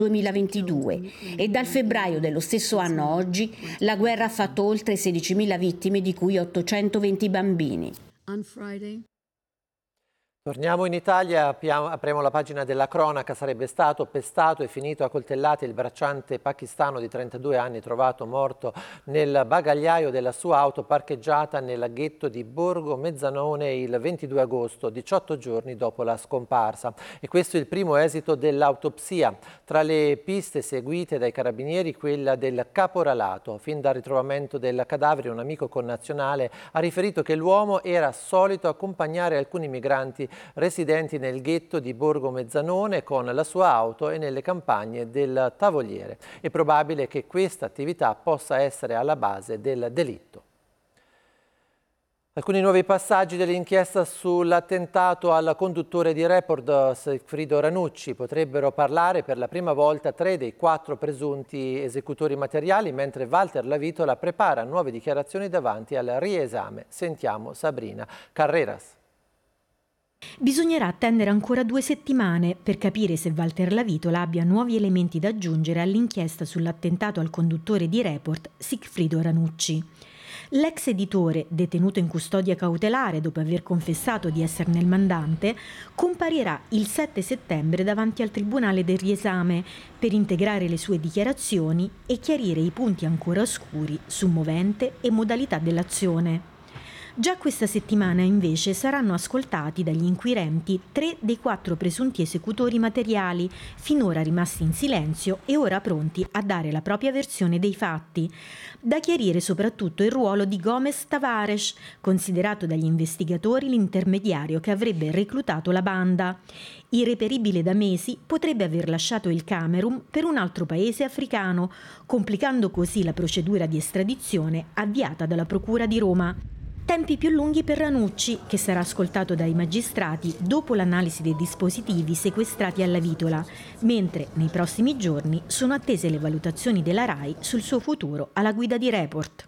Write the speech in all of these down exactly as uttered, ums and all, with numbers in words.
duemilaventidue e dal febbraio dello stesso anno a oggi la guerra ha fatto oltre sedicimila vittime, di cui ottocentoventi bambini. Torniamo in Italia, apriamo la pagina della cronaca. Sarebbe stato pestato e finito a coltellate il bracciante pakistano di trentadue anni trovato morto nel bagagliaio della sua auto parcheggiata nel ghetto di Borgo Mezzanone il ventidue agosto, diciotto giorni dopo la scomparsa. E questo è il primo esito dell'autopsia. Tra le piste seguite dai carabinieri, quella del caporalato. Fin dal ritrovamento del cadavere, un amico connazionale ha riferito che l'uomo era solito accompagnare alcuni migranti residenti nel ghetto di Borgo Mezzanone con la sua auto e nelle campagne del Tavoliere. È probabile che questa attività possa essere alla base del delitto. Alcuni nuovi passaggi dell'inchiesta sull'attentato al conduttore di Report, Sigfrido Ranucci. Potrebbero parlare per la prima volta tre dei quattro presunti esecutori materiali, mentre Walter Lavitola prepara nuove dichiarazioni davanti al riesame. Sentiamo Sabrina Carreras. Bisognerà attendere ancora due settimane per capire se Walter Lavitola abbia nuovi elementi da aggiungere all'inchiesta sull'attentato al conduttore di Report, Sigfrido Ranucci. L'ex editore, detenuto in custodia cautelare dopo aver confessato di esserne il mandante, comparirà il sette settembre davanti al Tribunale del riesame per integrare le sue dichiarazioni e chiarire i punti ancora oscuri su movente e modalità dell'azione. Già questa settimana, invece, saranno ascoltati dagli inquirenti tre dei quattro presunti esecutori materiali, finora rimasti in silenzio e ora pronti a dare la propria versione dei fatti. Da chiarire soprattutto il ruolo di Gomez Tavares, considerato dagli investigatori l'intermediario che avrebbe reclutato la banda. Irreperibile da mesi, potrebbe aver lasciato il Camerun per un altro paese africano, complicando così la procedura di estradizione avviata dalla Procura di Roma. Tempi più lunghi per Ranucci, che sarà ascoltato dai magistrati dopo l'analisi dei dispositivi sequestrati alla Lavitola, mentre nei prossimi giorni sono attese le valutazioni della RAI sul suo futuro alla guida di Report.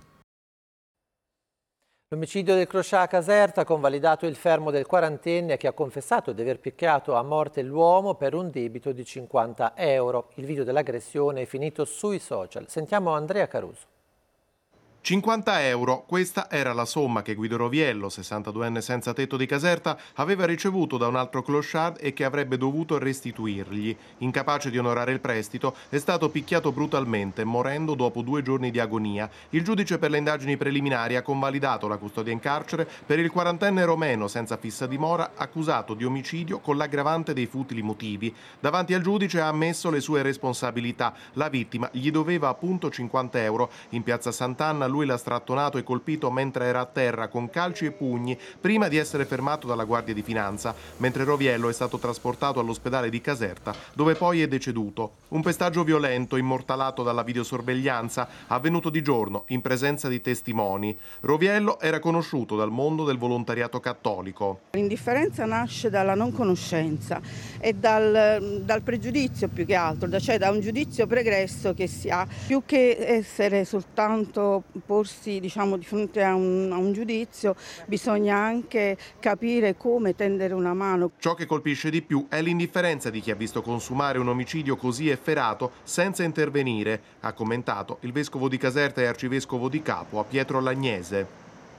L'omicidio del Crocià a Caserta ha convalidato il fermo del quarantenne che ha confessato di aver picchiato a morte l'uomo per un debito di cinquanta euro. Il video dell'aggressione è finito sui social. Sentiamo Andrea Caruso. cinquanta euro, questa era la somma che Guido Roviello, sessantaduenne senza tetto di Caserta, aveva ricevuto da un altro clochard e che avrebbe dovuto restituirgli. Incapace di onorare il prestito, è stato picchiato brutalmente, morendo dopo due giorni di agonia. Il giudice per le indagini preliminari ha convalidato la custodia in carcere per il quarantenne romeno senza fissa dimora, accusato di omicidio con l'aggravante dei futili motivi. Davanti al giudice ha ammesso le sue responsabilità. La vittima gli doveva appunto cinquanta euro. In piazza Sant'Anna lui l'ha strattonato e colpito mentre era a terra con calci e pugni prima di essere fermato dalla Guardia di Finanza, mentre Roviello è stato trasportato all'ospedale di Caserta, dove poi è deceduto. Un pestaggio violento immortalato dalla videosorveglianza, avvenuto di giorno in presenza di testimoni. Roviello era conosciuto dal mondo del volontariato cattolico. L'indifferenza nasce dalla non conoscenza e dal, dal pregiudizio più che altro, cioè da un giudizio pregresso che si ha, più che essere soltanto porsi diciamo di fronte a un, a un giudizio, bisogna anche capire come tendere una mano. Ciò che colpisce di più è l'indifferenza di chi ha visto consumare un omicidio così efferato senza intervenire, ha commentato il vescovo di Caserta e arcivescovo di Capua Pietro Lagnese.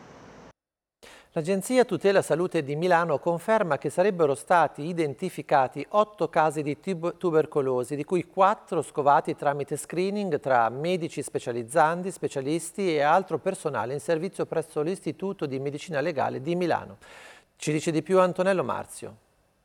L'Agenzia Tutela Salute di Milano conferma che sarebbero stati identificati otto casi di tub- tubercolosi, di cui quattro scovati tramite screening tra medici specializzanti, specialisti e altro personale in servizio presso l'Istituto di Medicina Legale di Milano. Ci dice di più Antonello Marzio.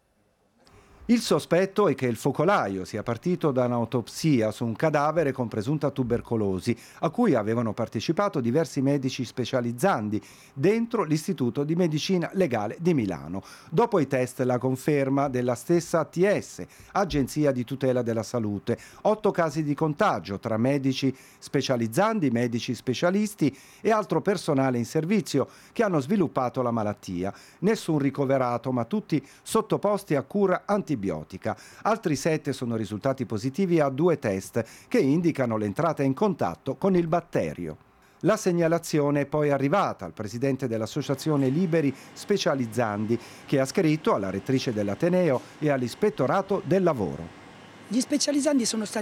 Il sospetto è che il focolaio sia partito da un'autopsia su un cadavere con presunta tubercolosi, a cui avevano partecipato diversi medici specializzanti dentro l'Istituto di Medicina Legale di Milano. Dopo i test, la conferma della stessa A T S, Agenzia di Tutela della Salute. Otto casi di contagio tra medici specializzanti, medici specialisti e altro personale in servizio che hanno sviluppato la malattia. Nessun ricoverato, ma tutti sottoposti a cura antibiotica. Altri sette sono risultati positivi a due test che indicano l'entrata in contatto con il batterio. La segnalazione è poi arrivata al presidente dell'Associazione Liberi Specializzanti, che ha scritto alla rettrice dell'Ateneo e all'Ispettorato del Lavoro. Gli specializzanti sono stati